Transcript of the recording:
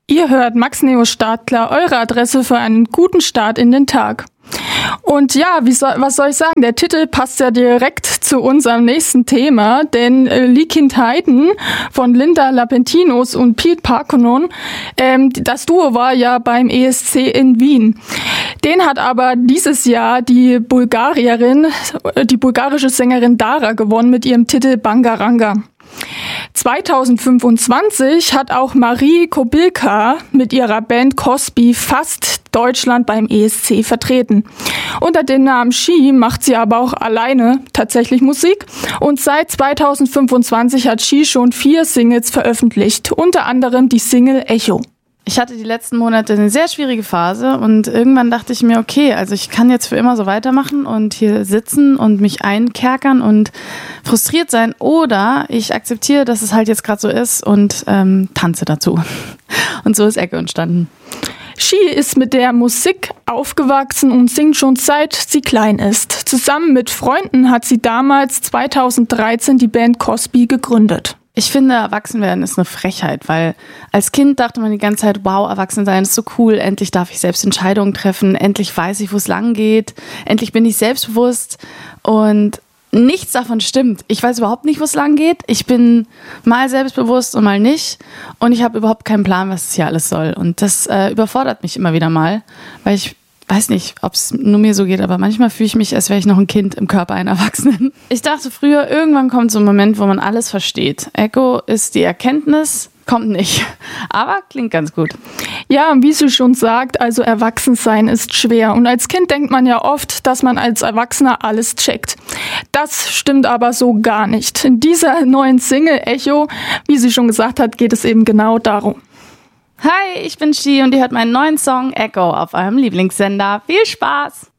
Ihr hört Max Neo Startklar, eure Adresse für einen guten Start in den Tag. Und ja, was soll ich sagen? Der Titel passt ja direkt zu unserem nächsten Thema, denn Lykin Heiden von Linda Lapentinos und Pete Parkonon, das Duo war ja beim ESC in Wien. Den hat aber dieses Jahr die bulgarische Sängerin Dara gewonnen mit ihrem Titel Bangaranga. 2025 hat auch Marie Kobilka mit ihrer Band Cosby fast Deutschland beim ESC vertreten. Unter dem Namen She macht sie aber auch alleine tatsächlich Musik und seit 2025 hat She schon 4 Singles veröffentlicht, unter anderem die Single Echo. Ich hatte die letzten Monate eine sehr schwierige Phase und irgendwann dachte ich mir, okay, also ich kann jetzt für immer so weitermachen und hier sitzen und mich einkerkern und frustriert sein oder ich akzeptiere, dass es halt jetzt gerade so ist und tanze dazu. Und so ist Echo entstanden. She ist mit der Musik aufgewachsen und singt schon seit sie klein ist. Zusammen mit Freunden hat sie damals 2013 die Band Cosby gegründet. Ich finde, Erwachsenwerden ist eine Frechheit, weil als Kind dachte man die ganze Zeit, wow, Erwachsensein ist so cool, endlich darf ich selbst Entscheidungen treffen, endlich weiß ich, wo es lang geht, endlich bin ich selbstbewusst und nichts davon stimmt. Ich weiß überhaupt nicht, wo es lang geht. Ich bin mal selbstbewusst und mal nicht und ich habe überhaupt keinen Plan, was es hier alles soll und das überfordert mich immer wieder mal, weil ich weiß nicht, ob es nur mir so geht, aber manchmal fühle ich mich, als wäre ich noch ein Kind im Körper einer Erwachsenen. Ich dachte früher, irgendwann kommt so ein Moment, wo man alles versteht. Echo ist die Erkenntnis, kommt nicht. Aber klingt ganz gut. Ja, wie sie schon sagt, also Erwachsensein ist schwer. Und als Kind denkt man ja oft, dass man als Erwachsener alles checkt. Das stimmt aber so gar nicht. In dieser neuen Single Echo, wie sie schon gesagt hat, geht es eben genau darum. Hi, ich bin She und ihr hört meinen neuen Song Echo auf eurem Lieblingssender. Viel Spaß!